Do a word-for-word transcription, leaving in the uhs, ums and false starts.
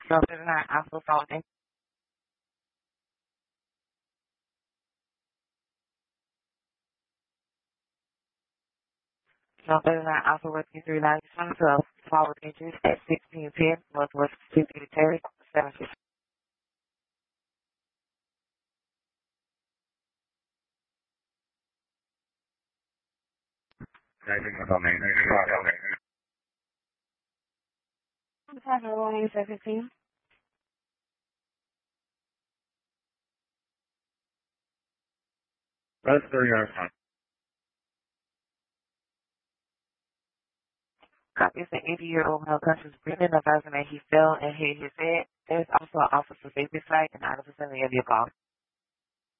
So they're not also salting. So they're not also working three ninety five twelve forward entries at sixteen ten Northwest fifty Terry seven six. one seventeen. That's thirty yards fine. Copies an eighty-year-old male country's breathing, advising that he fell and hit his head. There's also an officer safety site and out of vicinity of your call.